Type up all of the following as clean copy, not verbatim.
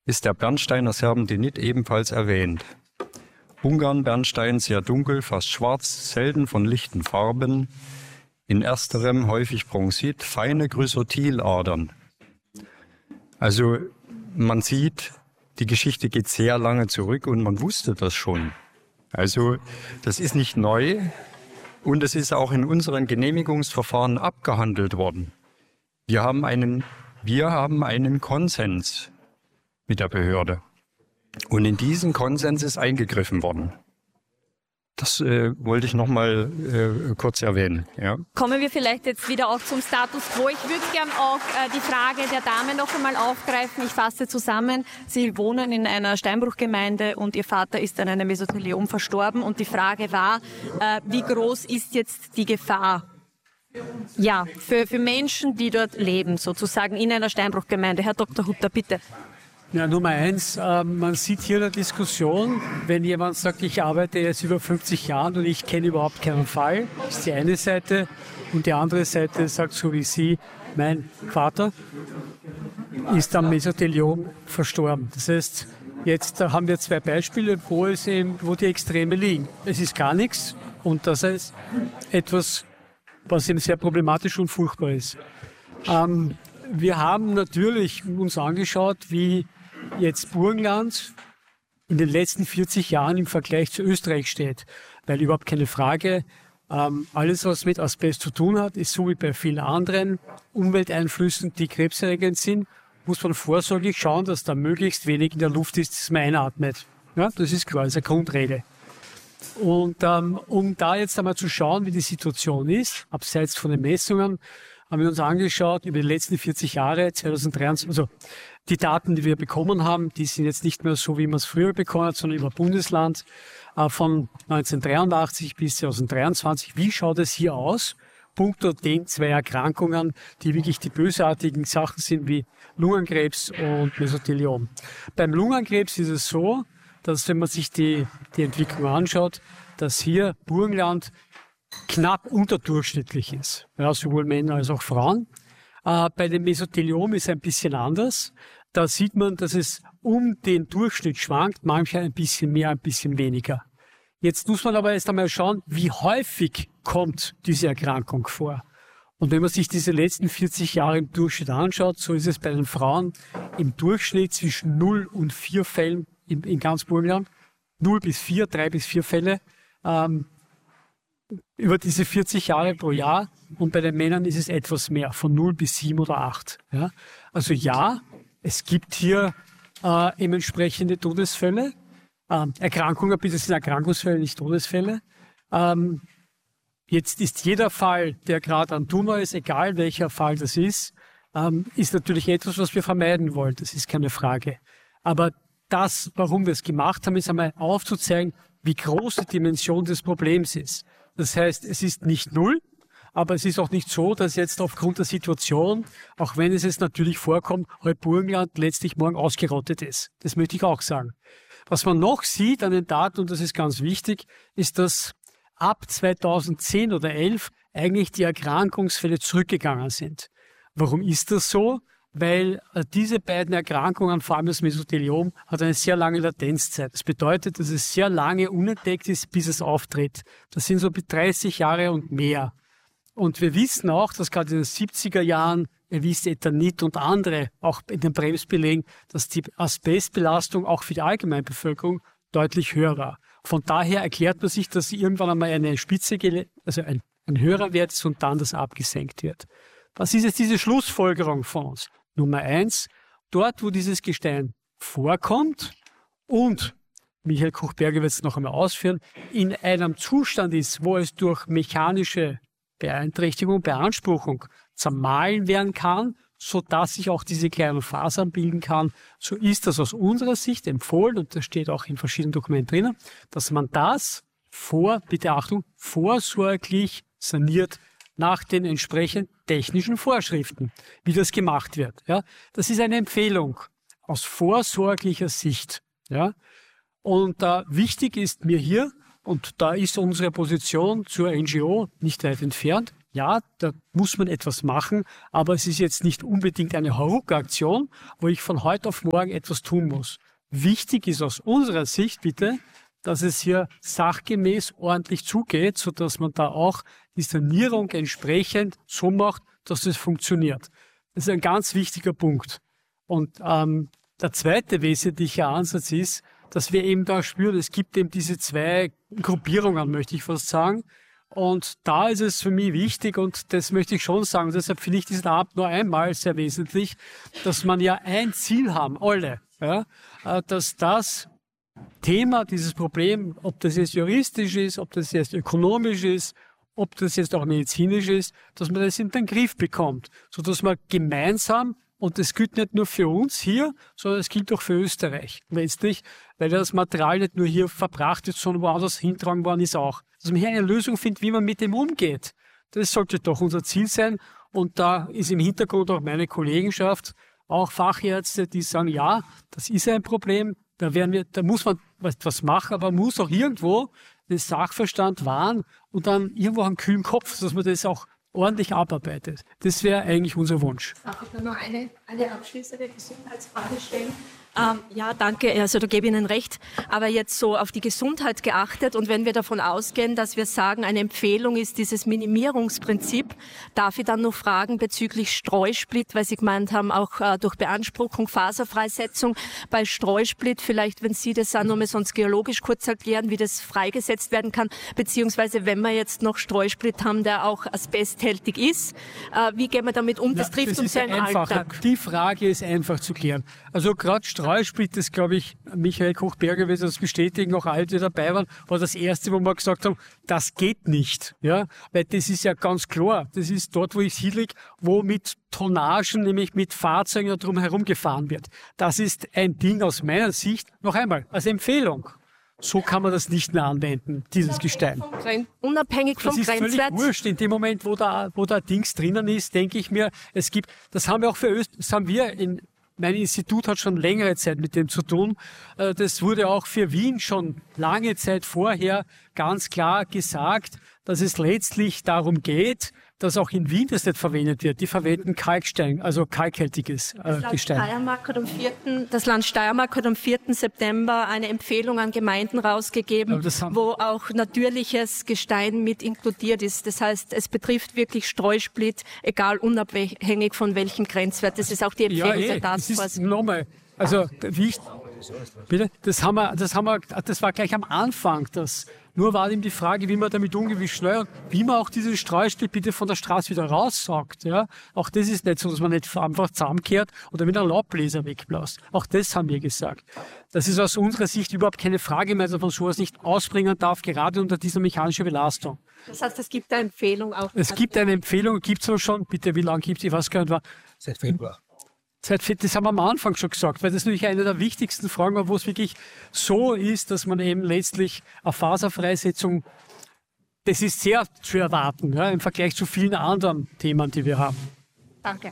ist der Bernsteiner Serpentinit ebenfalls erwähnt. Ungarn-Bernstein sehr dunkel, fast schwarz, selten von lichten Farben. In ersterem häufig Bronzit, feine Chrysotiladern. Also man sieht, die Geschichte geht sehr lange zurück und man wusste das schon. Also das ist nicht neu und es ist auch in unseren Genehmigungsverfahren abgehandelt worden. Wir haben einen Konsens mit der Behörde. Und in diesen Konsens ist eingegriffen worden. Das wollte ich nochmal kurz erwähnen. Ja. Kommen wir vielleicht jetzt wieder auch zum Status quo. Ich würde gern auch die Frage der Dame noch einmal aufgreifen. Ich fasse zusammen. Sie wohnen in einer Steinbruchgemeinde und Ihr Vater ist an einem Mesotheliom verstorben. Und die Frage war, wie groß ist jetzt die Gefahr? Ja, für Menschen, die dort leben, sozusagen in einer Steinbruchgemeinde. Herr Dr. Hutter, bitte. Ja, Nummer eins, man sieht hier eine Diskussion, wenn jemand sagt, ich arbeite jetzt über 50 Jahre und ich kenne überhaupt keinen Fall, ist die eine Seite, und die andere Seite sagt so wie Sie, mein Vater ist am Mesotheliom verstorben. Das heißt, jetzt haben wir zwei Beispiele, wo die Extreme liegen. Es ist gar nichts und das ist etwas, was eben sehr problematisch und furchtbar ist. Wir haben natürlich uns angeschaut, wie jetzt Burgenland in den letzten 40 Jahren im Vergleich zu Österreich steht. Weil überhaupt keine Frage, alles was mit Asbest zu tun hat, ist so wie bei vielen anderen Umwelteinflüssen, die krebserregend sind, muss man vorsorglich schauen, dass da möglichst wenig in der Luft ist, das man einatmet. Ja, das ist klar, das ist eine Grundregel. Und um da jetzt einmal zu schauen, wie die Situation ist, abseits von den Messungen, haben wir uns angeschaut über die letzten 40 Jahre, 2023, also die Daten, die wir bekommen haben, die sind jetzt nicht mehr so, wie man es früher bekommen hat, sondern über Bundesland von 1983 bis 2023. Wie schaut es hier aus? Punkto den zwei Erkrankungen, die wirklich die bösartigen Sachen sind, wie Lungenkrebs und Mesotheliom. Beim Lungenkrebs ist es so, dass wenn man sich die Entwicklung anschaut, dass hier Burgenland knapp unterdurchschnittlich ist, ja, sowohl Männer als auch Frauen. Bei dem Mesotheliom ist es ein bisschen anders. Da sieht man, dass es um den Durchschnitt schwankt, manchmal ein bisschen mehr, ein bisschen weniger. Jetzt muss man aber erst einmal schauen, wie häufig kommt diese Erkrankung vor. Und wenn man sich diese letzten 40 Jahre im Durchschnitt anschaut, so ist es bei den Frauen im Durchschnitt zwischen 0 und 4 Fällen in ganz Burgenland. 0 bis 4, 3 bis 4 Fälle über diese 40 Jahre pro Jahr, und bei den Männern ist es etwas mehr, von 0 bis 7 oder 8. Ja? Also ja, es gibt hier eben entsprechende Todesfälle, Erkrankungen, bitte sind Erkrankungsfälle, nicht Todesfälle. Jetzt ist jeder Fall, der gerade ein Tumor ist, egal welcher Fall das ist natürlich etwas, was wir vermeiden wollen, das ist keine Frage. Aber das, warum wir es gemacht haben, ist einmal aufzuzeigen, wie groß die Dimension des Problems ist. Das heißt, es ist nicht null, aber es ist auch nicht so, dass jetzt aufgrund der Situation, auch wenn es jetzt natürlich vorkommt, heute Burgenland letztlich morgen ausgerottet ist. Das möchte ich auch sagen. Was man noch sieht an den Daten, und das ist ganz wichtig, ist, dass ab 2010 oder 11 eigentlich die Erkrankungsfälle zurückgegangen sind. Warum ist das so? Weil diese beiden Erkrankungen, vor allem das Mesotheliom, hat eine sehr lange Latenzzeit. Das bedeutet, dass es sehr lange unentdeckt ist, bis es auftritt. Das sind so 30 Jahre und mehr. Und wir wissen auch, dass gerade in den 70er Jahren, ihr wisst, Ethanit und andere, auch in den Bremsbelägen, dass die Asbestbelastung auch für die Allgemeinbevölkerung deutlich höher war. Von daher erklärt man sich, dass irgendwann einmal eine Spitze, also ein höherer Wert ist und dann das abgesenkt wird. Was ist jetzt diese Schlussfolgerung von uns? Nummer 1, dort, wo dieses Gestein vorkommt und, Michael Kuchberger wird es noch einmal ausführen, in einem Zustand ist, wo es durch mechanische Beeinträchtigung, Beanspruchung zermahlen werden kann, sodass sich auch diese kleinen Fasern bilden kann, so ist das aus unserer Sicht empfohlen, und das steht auch in verschiedenen Dokumenten drinnen, dass man das bitte Achtung, vorsorglich saniert nach den entsprechenden technischen Vorschriften, wie das gemacht wird. Ja, das ist eine Empfehlung aus vorsorglicher Sicht. Ja, und wichtig ist mir hier, und da ist unsere Position zur NGO nicht weit entfernt, ja, da muss man etwas machen, aber es ist jetzt nicht unbedingt eine Hauruck-Aktion, wo ich von heute auf morgen etwas tun muss. Wichtig ist aus unserer Sicht bitte, dass es hier sachgemäß ordentlich zugeht, sodass man da auch die Sanierung entsprechend so macht, dass es funktioniert. Das ist ein ganz wichtiger Punkt. Und der zweite wesentliche Ansatz ist, dass wir eben da spüren, es gibt eben diese zwei Gruppierungen, möchte ich fast sagen. Und da ist es für mich wichtig, und das möchte ich schon sagen, deshalb finde ich diesen Abend nur einmal sehr wesentlich, dass man ja ein Ziel haben, alle, ja, dass das Thema, dieses Problem, ob das jetzt juristisch ist, ob das jetzt ökonomisch ist, ob das jetzt auch medizinisch ist, dass man das in den Griff bekommt, sodass man gemeinsam, und das gilt nicht nur für uns hier, sondern es gilt auch für Österreich letztlich, weil das Material nicht nur hier verbracht wird, sondern woanders hintragen worden ist auch. Dass man hier eine Lösung findet, wie man mit dem umgeht. Das sollte doch unser Ziel sein. Und da ist im Hintergrund auch meine Kollegenschaft, auch Fachärzte, die sagen, ja, das ist ein Problem, da muss man was machen, aber man muss auch irgendwo den Sachverstand wahren und dann irgendwo einen kühlen Kopf, dass man das auch ordentlich abarbeitet. Das wäre eigentlich unser Wunsch. Darf ich nur noch eine abschließende Gesundheitsfrage stellen? Ja, danke. Also da gebe ich Ihnen recht. Aber jetzt so auf die Gesundheit geachtet, und wenn wir davon ausgehen, dass wir sagen, eine Empfehlung ist dieses Minimierungsprinzip, darf ich dann noch fragen bezüglich Streusplit, weil Sie gemeint haben, auch durch Beanspruchung, Faserfreisetzung. Bei Streusplit vielleicht, wenn Sie das auch nochmal sonst geologisch kurz erklären, wie das freigesetzt werden kann, beziehungsweise wenn wir jetzt noch Streusplit haben, der auch asbesthältig ist, wie gehen wir damit um? Das trifft uns ja im Alltag. Die Frage ist einfach zu klären. Also gerade Streusplit, das glaube ich, Michael Koch-Berger wird das bestätigen, auch alle, die dabei waren, war das erste, wo wir gesagt haben, das geht nicht. Ja, weil das ist ja ganz klar. Das ist dort, wo ich liege, wo mit Tonnagen, nämlich mit Fahrzeugen drumherum gefahren wird. Das ist ein Ding aus meiner Sicht, noch einmal, als Empfehlung. So kann man das nicht mehr anwenden, dieses Gestein. Unabhängig vom Grenzwert. Das ist völlig wurscht. In dem Moment, wo da Dings drinnen ist, denke ich mir, das haben wir auch mein Institut hat schon längere Zeit mit dem zu tun. Das wurde auch für Wien schon lange Zeit vorher ganz klar gesagt, dass es letztlich darum geht, dass auch in Wien das nicht verwendet wird. Die verwenden Kalkstein, also kalkhaltiges Gestein. Das Land Steiermark hat am 4. September eine Empfehlung an Gemeinden rausgegeben, wo auch natürliches Gestein mit inkludiert ist. Das heißt, es betrifft wirklich Streusplit, egal unabhängig von welchem Grenzwert. Das ist auch die Empfehlung der Taskforce. Nochmal, also bitte, das war gleich am Anfang. Nur war eben die Frage, wie man damit umgeht, wie schnell und wie man auch diesen Streusplit bitte von der Straße wieder raussaugt. Ja? Auch das ist nicht so, dass man nicht einfach zusammenkehrt oder mit einem Laubbläser wegbläst. Auch das haben wir gesagt. Das ist aus unserer Sicht überhaupt keine Frage mehr, dass man sowas nicht ausbringen darf, gerade unter dieser mechanischen Belastung. Das heißt, es gibt eine Empfehlung auch. Es gibt eine Empfehlung, gibt es aber schon. Bitte, wie lange gibt es? Ich weiß gar nicht. Seit Februar. Das haben wir am Anfang schon gesagt, weil das natürlich eine der wichtigsten Fragen war, wo es wirklich so ist, dass man eben letztlich eine Faserfreisetzung, das ist sehr zu erwarten, ja, im Vergleich zu vielen anderen Themen, die wir haben. Danke.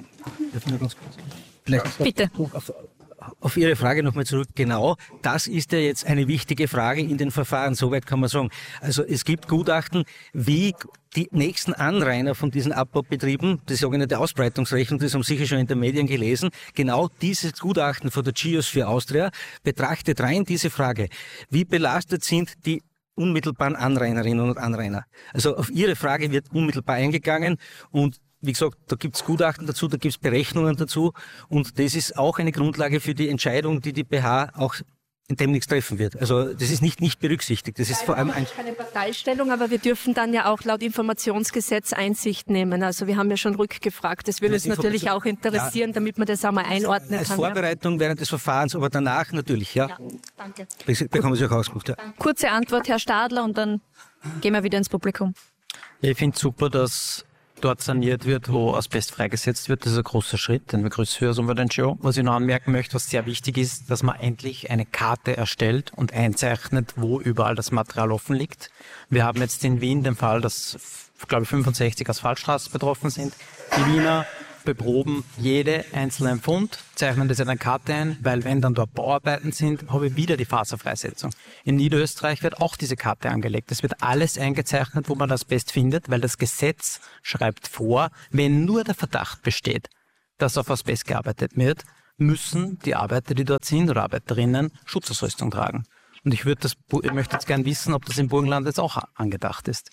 Vielleicht bitte. Auf Ihre Frage nochmal zurück. Genau, das ist ja jetzt eine wichtige Frage in den Verfahren. Soweit kann man sagen. Also es gibt Gutachten, wie die nächsten Anrainer von diesen Abbaubetrieben, die sogenannte Ausbreitungsrechnung, das haben Sie sicher schon in den Medien gelesen, genau dieses Gutachten von der GEOS für Austria betrachtet rein diese Frage. Wie belastet sind die unmittelbaren Anrainerinnen und Anrainer? Also auf Ihre Frage wird unmittelbar eingegangen und wie gesagt, da gibt's Gutachten dazu, da gibt's Berechnungen dazu und das ist auch eine Grundlage für die Entscheidung, die BH auch demnächst treffen wird. Also das ist nicht berücksichtigt. Das ist vor allem keine Parteistellung, aber wir dürfen dann ja auch laut Informationsgesetz Einsicht nehmen. Also wir haben ja schon rückgefragt. Das würde uns natürlich auch interessieren, damit man das einmal einordnen als kann. Als Vorbereitung während des Verfahrens, aber danach natürlich, ja. Danke. Bekommen Sie auch ausgebucht, ja. Kurze Antwort, Herr Stadler, und dann gehen wir wieder ins Publikum. Ich finde es super, dass dort saniert wird, wo Asbest freigesetzt wird. Das ist ein großer Schritt, den begrüßen wir den schon. Was ich noch anmerken möchte, was sehr wichtig ist, dass man endlich eine Karte erstellt und einzeichnet, wo überall das Material offen liegt. Wir haben jetzt in Wien den Fall, dass, glaube ich, 65 Asphaltstraßen betroffen sind. Die Wiener beproben jede einzelnen Pfund, zeichnen das in eine Karte ein, weil wenn dann dort Bauarbeiten sind, habe ich wieder die Faserfreisetzung. In Niederösterreich wird auch diese Karte angelegt. Es wird alles eingezeichnet, wo man Asbest findet, weil das Gesetz schreibt vor, wenn nur der Verdacht besteht, dass auf Asbest gearbeitet wird, müssen die Arbeiter, die dort sind oder Arbeiterinnen, Schutzausrüstung tragen. Und ich möchte jetzt gern wissen, ob das im Burgenland jetzt auch angedacht ist.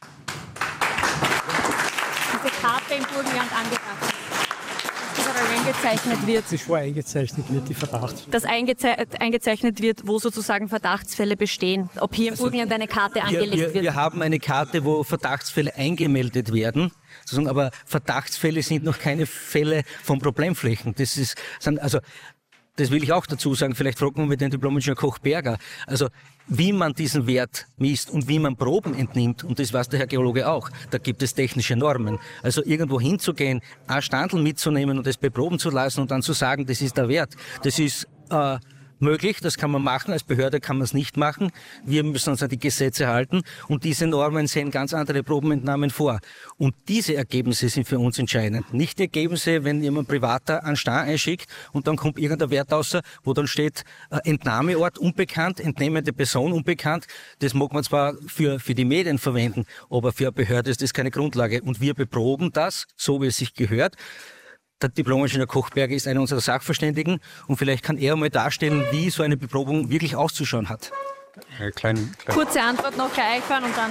Diese Karte im Burgenland angedacht ist. Das eingezeichnet wird. Das ist schon eingezeichnet wird, die Verdacht. Das eingezeichnet wird, wo sozusagen Verdachtsfälle bestehen. Ob hier im Burgenland eine Karte angelegt wird. Wir haben eine Karte, wo Verdachtsfälle eingemeldet werden. Aber Verdachtsfälle sind noch keine Fälle von Problemflächen. Das will ich auch dazu sagen. Vielleicht fragen wir den Diplom-Ingenieur Koch-Berger. Also, wie man diesen Wert misst und wie man Proben entnimmt, und das weiß der Herr Geologe auch, da gibt es technische Normen. Also irgendwo hinzugehen, ein Standel mitzunehmen und es beproben zu lassen und dann zu sagen, das ist der Wert, das ist möglich, das kann man machen, als Behörde kann man es nicht machen. Wir müssen uns an die Gesetze halten und diese Normen sehen ganz andere Probenentnahmen vor. Und diese Ergebnisse sind für uns entscheidend. Nicht die Ergebnisse, wenn jemand Privater einen Stein einschickt und dann kommt irgendein Wert raus, wo dann steht Entnahmeort unbekannt, entnehmende Person unbekannt. Das mag man zwar für die Medien verwenden, aber für eine Behörde ist das keine Grundlage. Und wir beproben das, so wie es sich gehört. Der Diplom-Ingenieur Koch-Berger ist einer unserer Sachverständigen und vielleicht kann er mal darstellen, wie so eine Beprobung wirklich auszuschauen hat. Kurze Antwort noch gleich und dann...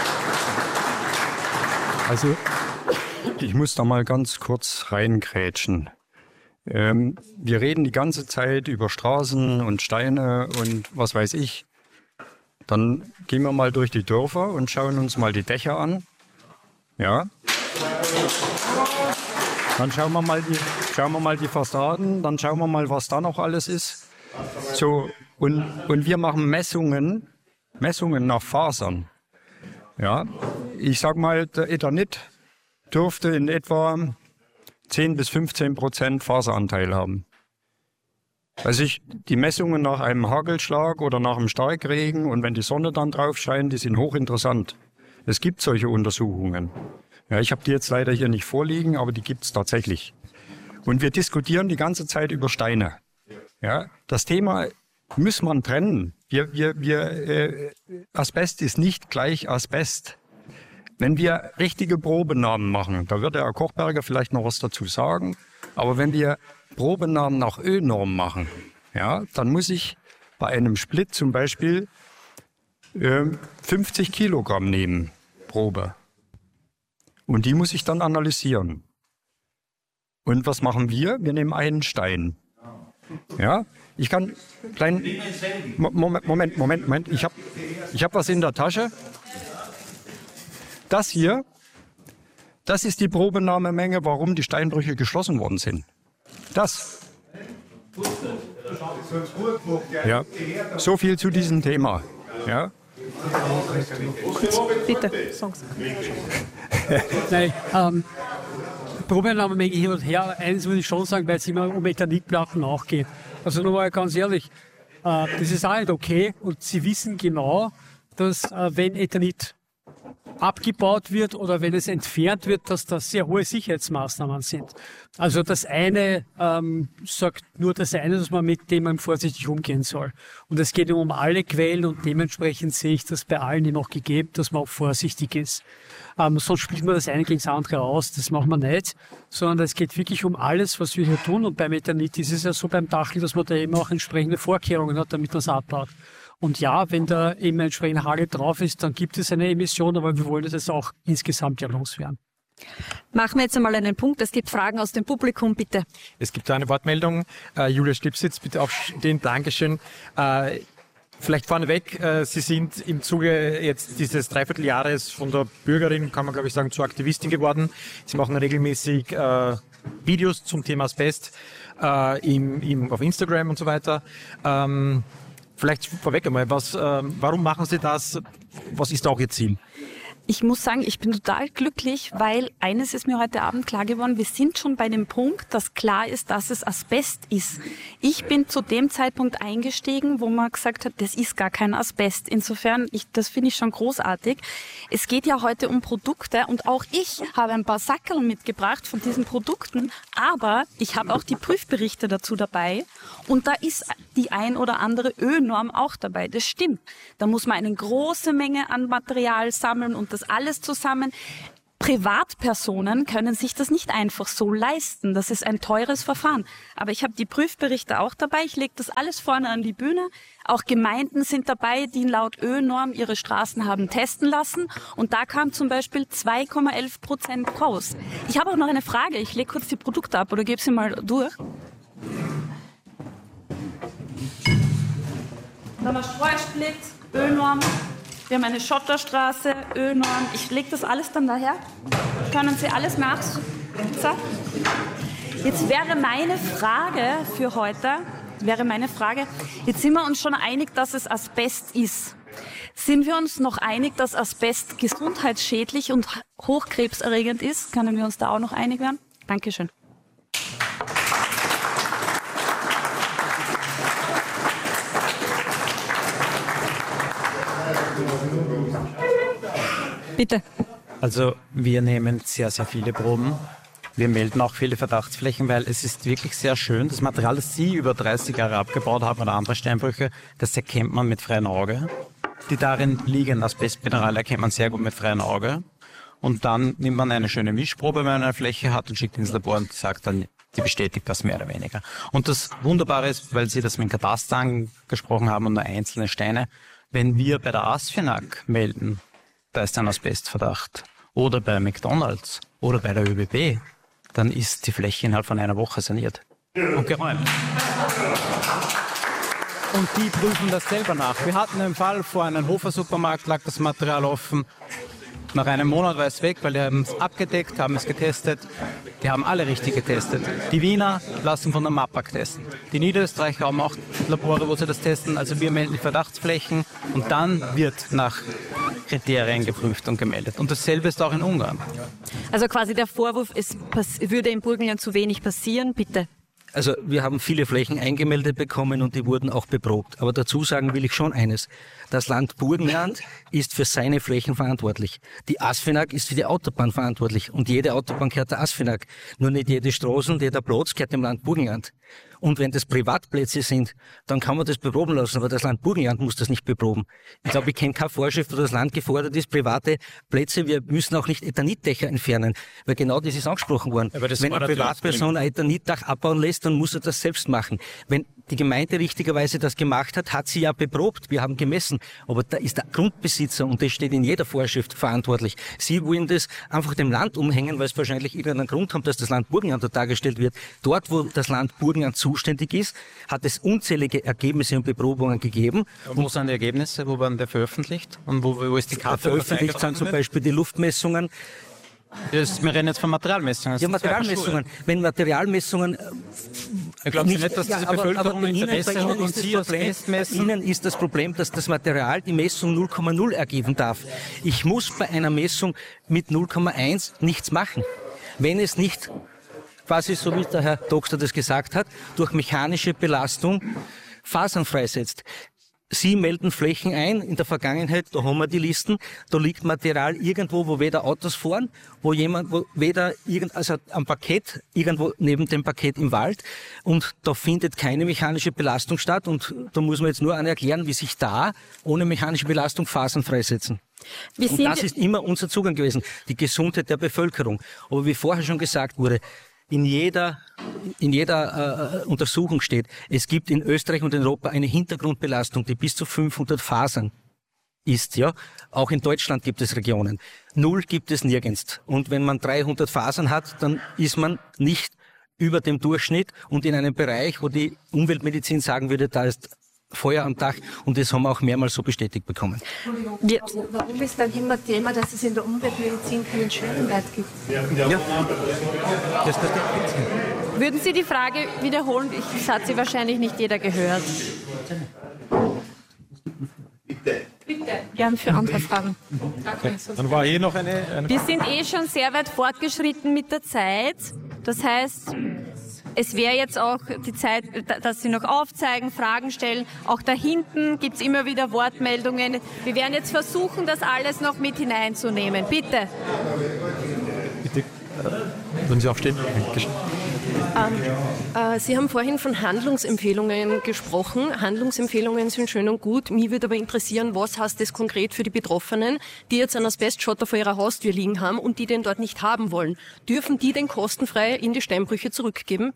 Also, ich muss da mal ganz kurz reingrätschen. Wir reden die ganze Zeit über Straßen und Steine und was weiß ich. Dann gehen wir mal durch die Dörfer und schauen uns mal die Dächer an. Ja. Dann schauen wir mal die Fassaden, dann schauen wir mal, was da noch alles ist. So, und wir machen Messungen nach Fasern. Ja, ich sag mal, der Eternit dürfte in etwa 10-15% Faseranteil haben. Also die Messungen nach einem Hagelschlag oder nach einem Starkregen und wenn die Sonne dann drauf scheint, die sind hochinteressant. Es gibt solche Untersuchungen. Ja, ich habe die jetzt leider hier nicht vorliegen, aber die gibt es tatsächlich. Und wir diskutieren die ganze Zeit über Steine. Ja, das Thema muss man trennen. Asbest ist nicht gleich Asbest. Wenn wir richtige Probenahmen machen, da wird der Herr Koch-Berger vielleicht noch was dazu sagen, aber wenn wir Probenahmen nach Ö-Norm machen, ja, dann muss ich bei einem Split zum Beispiel 50 Kilogramm nehmen, Probe. Und die muss ich dann analysieren. Und was machen wir? Wir nehmen einen Stein. Ja, ich kann Moment. Ich hab was in der Tasche. Das hier, das ist die Probenahmemenge, warum die Steinbrüche geschlossen worden sind. Das. Ja, so viel zu diesem Thema. Ja. Bitte. Nein, Probenahmemenge hin und her. Eines würde ich schon sagen, weil es immer um Eternitplatten auch geht. Also nochmal ganz ehrlich, das ist auch nicht okay. Und Sie wissen genau, dass wenn Eternit abgebaut wird oder wenn es entfernt wird, dass das sehr hohe Sicherheitsmaßnahmen sind. Also das eine sagt nur das eine, dass man mit dem vorsichtig umgehen soll. Und es geht um alle Quellen und dementsprechend sehe ich das bei allen noch gegeben, dass man auch vorsichtig ist. Sonst spielt man das eine gegen das andere aus, das machen wir nicht, sondern es geht wirklich um alles, was wir hier tun. Und beim Eternit ist es ja so beim Dachel, dass man da eben auch entsprechende Vorkehrungen hat, damit man es abbaut. Und ja, wenn da eben entsprechend Hagel drauf ist, dann gibt es eine Emission, aber wir wollen das auch insgesamt ja loswerden. Machen wir jetzt einmal einen Punkt. Es gibt Fragen aus dem Publikum, bitte. Es gibt da eine Wortmeldung. Julia Stipsitz, bitte aufstehen. Dankeschön. Vielleicht vorneweg, Sie sind im Zuge jetzt dieses Dreivierteljahres von der Bürgerin, kann man glaube ich sagen, zur Aktivistin geworden. Sie machen regelmäßig Videos zum Thema Asbest auf Instagram und so weiter. Vielleicht vorweg einmal, warum machen Sie das? Was ist auch Ihr Ziel? Ich muss sagen, ich bin total glücklich, weil eines ist mir heute Abend klar geworden, wir sind schon bei dem Punkt, dass klar ist, dass es Asbest ist. Ich bin zu dem Zeitpunkt eingestiegen, wo man gesagt hat, das ist gar kein Asbest. Insofern, das finde ich schon großartig. Es geht ja heute um Produkte und auch ich habe ein paar Sackerl mitgebracht von diesen Produkten, aber ich habe auch die Prüfberichte dazu dabei und da ist die ein oder andere Ö-Norm auch dabei. Das stimmt. Da muss man eine große Menge an Material sammeln und das alles zusammen. Privatpersonen können sich das nicht einfach so leisten. Das ist ein teures Verfahren. Aber ich habe die Prüfberichte auch dabei. Ich lege das alles vorne an die Bühne. Auch Gemeinden sind dabei, die laut Ö-Norm ihre Straßen haben testen lassen. Und da kam zum Beispiel 2,11% raus. Ich habe auch noch eine Frage. Ich lege kurz die Produkte ab oder gebe sie mal durch. Da haben wir Streusplit, Ö-Norm. Wir haben eine Schotterstraße, Ö-Norm. Ich lege das alles dann daher. Können Sie alles nach? So. Jetzt wäre meine Frage für heute, jetzt sind wir uns schon einig, dass es Asbest ist. Sind wir uns noch einig, dass Asbest gesundheitsschädlich und hochkrebserregend ist? Können wir uns da auch noch einig werden? Dankeschön. Bitte. Also wir nehmen sehr, sehr viele Proben. Wir melden auch viele Verdachtsflächen, weil es ist wirklich sehr schön. Das Material, das Sie über 30 Jahre abgebaut haben oder andere Steinbrüche, das erkennt man mit freiem Auge. Die darin liegenden Asbestminerale erkennt man sehr gut mit freiem Auge. Und dann nimmt man eine schöne Mischprobe, wenn man eine Fläche hat und schickt ins Labor und sagt dann, die bestätigt das mehr oder weniger. Und das Wunderbare ist, weil Sie das mit dem Kataster angesprochen haben und nur einzelne Steine, wenn wir bei der ASFINAG melden, da ist ein Asbestverdacht, oder bei McDonald's oder bei der ÖBB, dann ist die Fläche innerhalb von einer Woche saniert und geräumt. Und die prüfen das selber nach. Wir hatten einen Fall, vor einem Hofer-Supermarkt lag das Material offen. Nach einem Monat war es weg, weil die haben es abgedeckt, haben es getestet. Die haben alle richtig getestet. Die Wiener lassen von der MAPAG testen. Die Niederösterreicher haben auch Labore, wo sie das testen. Also wir melden die Verdachtsflächen und dann wird nach Kriterien geprüft und gemeldet. Und dasselbe ist auch in Ungarn. Also quasi der Vorwurf, es würde im Burgenland zu wenig passieren, bitte. Also wir haben viele Flächen eingemeldet bekommen und die wurden auch beprobt. Aber dazu sagen will ich schon eines. Das Land Burgenland ist für seine Flächen verantwortlich. Die ASFINAG ist für die Autobahn verantwortlich. Und jede Autobahn gehört der ASFINAG. Nur nicht jede Straße, jeder Platz gehört dem Land Burgenland. Und wenn das Privatplätze sind, dann kann man das beproben lassen. Aber das Land Burgenland muss das nicht beproben. Ich glaube, ich kenne keine Vorschrift, wo das Land gefordert ist, private Plätze. Wir müssen auch nicht Ethanitdächer entfernen. Weil genau das ist angesprochen worden. Wenn eine Privatperson ein Ethanitdach abbauen lässt, dann muss er das selbst machen. Wenn die Gemeinde richtigerweise das gemacht hat, hat sie ja beprobt. Wir haben gemessen. Aber da ist der Grundbesitzer, und das steht in jeder Vorschrift, verantwortlich. Sie wollen das einfach dem Land umhängen, weil es wahrscheinlich irgendeinen Grund haben, dass das Land Burgenland da dargestellt wird. Dort, wo das Land Burgenland zuständig ist, hat es unzählige Ergebnisse und Beprobungen gegeben. Und wo sind die Ergebnisse? Wo werden die veröffentlicht? Und wo ist die Karte? Veröffentlicht sind zum Beispiel die Luftmessungen. Wir reden jetzt von Materialmessungen. Ja, Materialmessungen. Wenn Materialmessungen... Glauben Sie nicht, dass diese Bevölkerung Interesse hat und Sie als Messmessen? Ihnen ist das Problem, dass das Material die Messung 0,0 ergeben darf. Ich muss bei einer Messung mit 0,1 nichts machen. Wenn es nicht, quasi so wie der Herr Doktor das gesagt hat, durch mechanische Belastung Fasern freisetzt. Sie melden Flächen ein, in der Vergangenheit, da haben wir die Listen, da liegt Material irgendwo, wo weder Autos fahren, wo weder also am Parkett, irgendwo neben dem Parkett im Wald, und da findet keine mechanische Belastung statt, und da muss man jetzt nur erklären, wie sich da ohne mechanische Belastung Fasern freisetzen. Und das ist immer unser Zugang gewesen, die Gesundheit der Bevölkerung. Aber wie vorher schon gesagt wurde, in jeder Untersuchung steht, es gibt in Österreich und in Europa eine Hintergrundbelastung, die bis zu 500 Fasern ist. Ja, auch in Deutschland gibt es Regionen. 0 gibt es nirgends. Und wenn man 300 Fasern hat, dann ist man nicht über dem Durchschnitt und in einem Bereich, wo die Umweltmedizin sagen würde, da ist Feuer am Dach, und das haben wir auch mehrmals so bestätigt bekommen. Warum ist dann immer Thema, dass es in der Umweltmedizin keinen Schwellenwert gibt? Ja. Würden Sie die Frage wiederholen? Das hat sie wahrscheinlich nicht jeder gehört. Bitte. gern für andere Fragen. Okay. Dann war hier noch eine Wir sind schon sehr weit fortgeschritten mit der Zeit. Das heißt, es wäre jetzt auch die Zeit, dass Sie noch aufzeigen, Fragen stellen. Auch da hinten gibt es immer wieder Wortmeldungen. Wir werden jetzt versuchen, das alles noch mit hineinzunehmen. Bitte. Bitte. Würden Sie aufstehen? Sie haben vorhin von Handlungsempfehlungen gesprochen. Handlungsempfehlungen sind schön und gut. Mich würde aber interessieren, was heißt das konkret für die Betroffenen, die jetzt einen Asbestschotter vor ihrer Haustür liegen haben und die den dort nicht haben wollen. Dürfen die den kostenfrei in die Steinbrüche zurückgeben?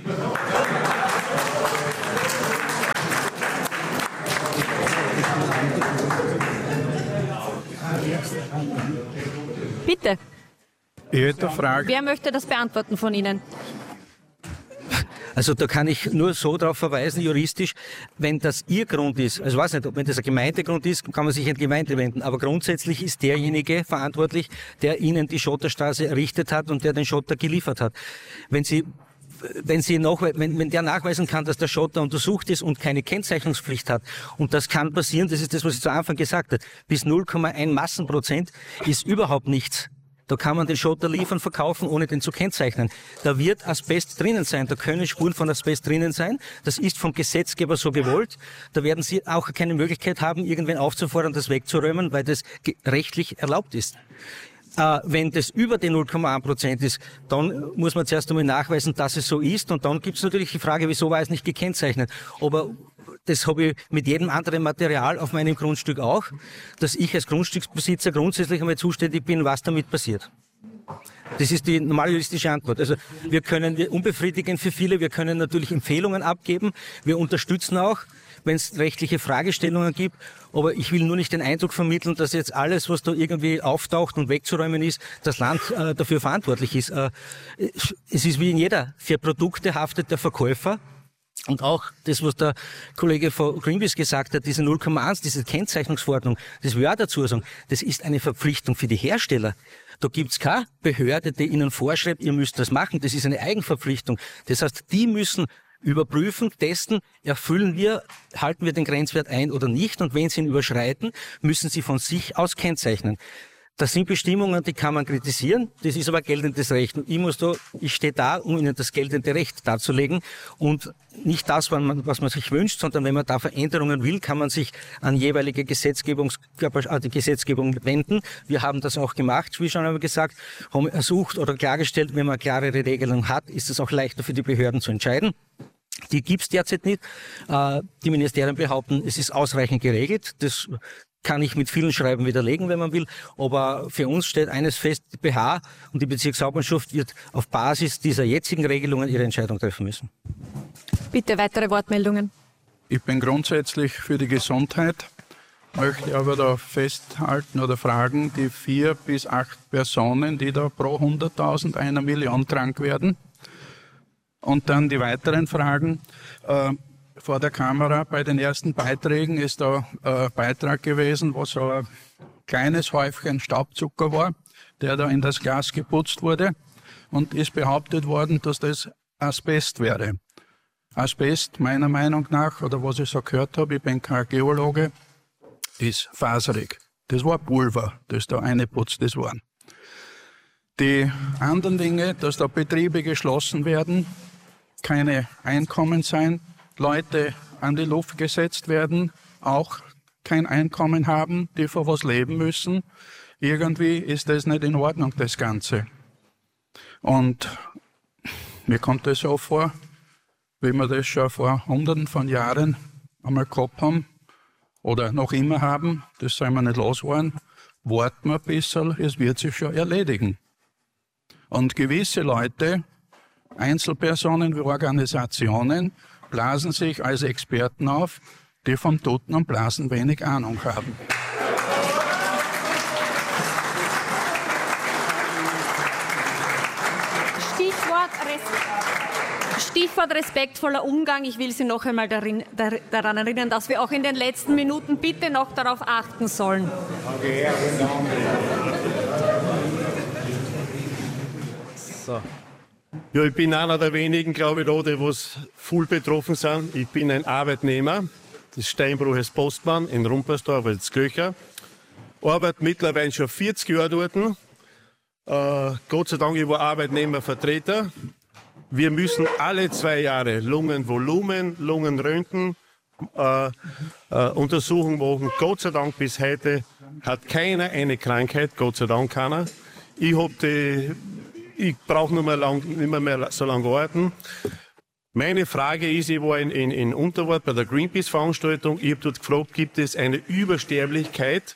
Bitte. Ich hätte eine Frage. Wer möchte das beantworten von Ihnen? Also da kann ich nur so darauf verweisen, juristisch, wenn das Ihr Grund ist, also ich weiß nicht, ob wenn das ein Gemeindegrund ist, kann man sich an die Gemeinde wenden, aber grundsätzlich ist derjenige verantwortlich, der Ihnen die Schotterstraße errichtet hat und der den Schotter geliefert hat. Wenn der nachweisen kann, dass der Schotter untersucht ist und keine Kennzeichnungspflicht hat, und das kann passieren, das ist das, was ich zu Anfang gesagt habe, bis 0,1 Massenprozent ist überhaupt nichts. Da kann man den Schotter liefern, verkaufen, ohne den zu kennzeichnen. Da wird Asbest drinnen sein, da können Spuren von Asbest drinnen sein. Das ist vom Gesetzgeber so gewollt. Da werden Sie auch keine Möglichkeit haben, irgendwen aufzufordern, das wegzuräumen, weil das rechtlich erlaubt ist. Wenn das über die 0,1% ist, dann muss man zuerst einmal nachweisen, dass es so ist. Und dann gibt es natürlich die Frage, wieso war es nicht gekennzeichnet. Aber das habe ich mit jedem anderen Material auf meinem Grundstück auch, dass ich als Grundstücksbesitzer grundsätzlich einmal zuständig bin, was damit passiert. Das ist die normale juristische Antwort. Also wir unbefriedigend für viele, wir können natürlich Empfehlungen abgeben, wir unterstützen auch, wenn es rechtliche Fragestellungen gibt, aber ich will nur nicht den Eindruck vermitteln, dass jetzt alles, was da irgendwie auftaucht und wegzuräumen ist, das Land dafür verantwortlich ist. Es ist wie in jeder, für Produkte haftet der Verkäufer. Und auch das, was der Kollege von Greenpeace gesagt hat, diese 0,1, diese Kennzeichnungsverordnung, das will ich auch dazu sagen, das ist eine Verpflichtung für die Hersteller. Da gibt's keine Behörde, die ihnen vorschreibt, ihr müsst das machen. Das ist eine Eigenverpflichtung. Das heißt, die müssen überprüfen, testen, halten wir den Grenzwert ein oder nicht. Und wenn sie ihn überschreiten, müssen sie von sich aus kennzeichnen. Das sind Bestimmungen, die kann man kritisieren. Das ist aber geltendes Recht. Und ich stehe da, um Ihnen das geltende Recht darzulegen. Und nicht das, was man sich wünscht, sondern wenn man da Veränderungen will, kann man sich an jeweilige die Gesetzgebung wenden. Wir haben das auch gemacht, wie schon einmal gesagt, haben ersucht oder klargestellt, wenn man eine klarere Regelung hat, ist es auch leichter für die Behörden zu entscheiden. Die gibt's derzeit nicht. Die Ministerien behaupten, es ist ausreichend geregelt. Das kann ich mit vielen Schreiben widerlegen, wenn man will. Aber für uns steht eines fest, die BH und die Bezirkshauptmannschaft wird auf Basis dieser jetzigen Regelungen ihre Entscheidung treffen müssen. Bitte weitere Wortmeldungen. Ich bin grundsätzlich für die Gesundheit, möchte aber da festhalten oder fragen, die 4 bis 8 Personen, die da pro 100.000 1 Million krank werden. Und dann die weiteren Fragen. Vor der Kamera bei den ersten Beiträgen ist da ein Beitrag gewesen, wo so ein kleines Häufchen Staubzucker war, der da in das Glas geputzt wurde, und ist behauptet worden, dass das Asbest wäre. Asbest, meiner Meinung nach, oder was ich so gehört habe, ich bin kein Geologe, ist faserig. Das war Pulver, das da eingeputzt ist worden. Die anderen Dinge, dass da Betriebe geschlossen werden, keine Einkommen sein, Leute an die Luft gesetzt werden, auch kein Einkommen haben, die von was leben müssen. Irgendwie ist das nicht in Ordnung, das Ganze. Und mir kommt das so vor, wie wir das schon vor Hunderten von Jahren einmal gehabt haben oder noch immer haben, das soll man nicht loswerden, warten wir ein bisschen, es wird sich schon erledigen. Und gewisse Leute, Einzelpersonen wie Organisationen, blasen sich als Experten auf, die vom Tuten und Blasen wenig Ahnung haben. Stichwort respektvoller Umgang. Ich will Sie noch einmal daran erinnern, dass wir auch in den letzten Minuten bitte noch darauf achten sollen. So. Ja, ich bin einer der wenigen, glaube ich, da, die was voll betroffen sind. Ich bin ein Arbeitnehmer des Steinbruches Postmann in Rumpelsdorf als Köcher. arbeite mittlerweile schon 40 Jahre dort. Gott sei Dank, ich war Arbeitnehmervertreter. Wir müssen alle 2 Jahre Lungenvolumen, Lungenröntgen, Untersuchungen machen. Gott sei Dank bis heute hat keiner eine Krankheit, Gott sei Dank keiner. Ich brauche nicht mehr so lange warten. Meine Frage ist, ich war in Unterwart bei der Greenpeace-Veranstaltung. Ich habe dort gefragt, gibt es eine Übersterblichkeit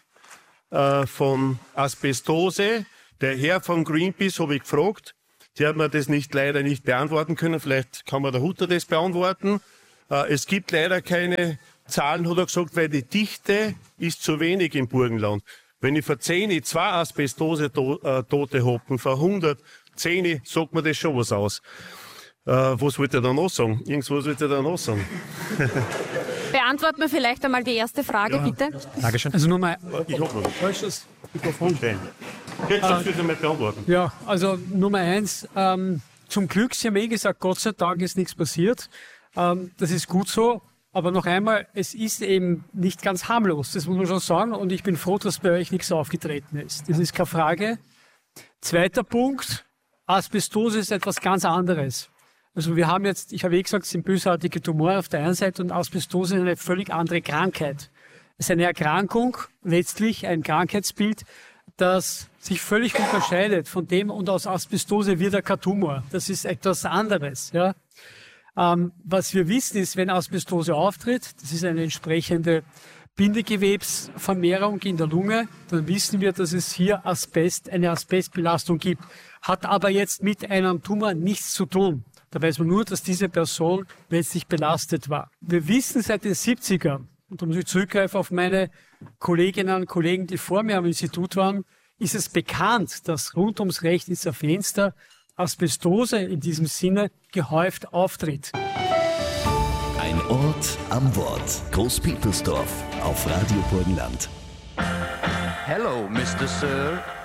von Asbestose? Der Herr von Greenpeace habe ich gefragt. Sie hat mir das leider nicht beantworten können. Vielleicht kann mir der Hutter das beantworten. Es gibt leider keine Zahlen, hat er gesagt, weil die Dichte ist zu wenig im Burgenland. Wenn ich vor 10 2 Asbestose-Tote habe und vor 110 sagt mir das schon was aus. Was wollt ihr da noch sagen? Irgendwas wollt ihr da noch sagen? Beantworten wir vielleicht einmal die erste Frage, bitte. Dankeschön. Also Nummer Ich habe noch. das Mikrofon. Jetzt kannst du nicht beantworten. Ja, also Nummer 1, zum Glück, Sie haben gesagt, Gott sei Dank ist nichts passiert. Das ist gut so. Aber noch einmal, es ist eben nicht ganz harmlos, das muss man schon sagen. Und ich bin froh, dass bei euch nichts aufgetreten ist. Das ist keine Frage. Zweiter Punkt, Asbestose ist etwas ganz anderes. Also wir haben jetzt, ich habe gesagt, es sind bösartige Tumore auf der einen Seite und Asbestose ist eine völlig andere Krankheit. Es ist eine Erkrankung, letztlich ein Krankheitsbild, das sich völlig unterscheidet von dem, und aus Asbestose wird ein Tumor. Das ist etwas anderes. Ja. Was wir wissen ist, wenn Asbestose auftritt, das ist eine entsprechende Bindegewebsvermehrung in der Lunge, dann wissen wir, dass es hier eine Asbestbelastung gibt. Hat aber jetzt mit einem Tumor nichts zu tun. Da weiß man nur, dass diese Person letztlich belastet war. Wir wissen seit den 70ern, und da muss ich zurückgreifen auf meine Kolleginnen und Kollegen, die vor mir am Institut waren, ist es bekannt, dass rund ums Rechtnitzer Fenster Asbestose in diesem Sinne gehäuft auftritt. Ein Ort am Wort. Großpetersdorf auf Radio Burgenland. Hello, Mr. Sir.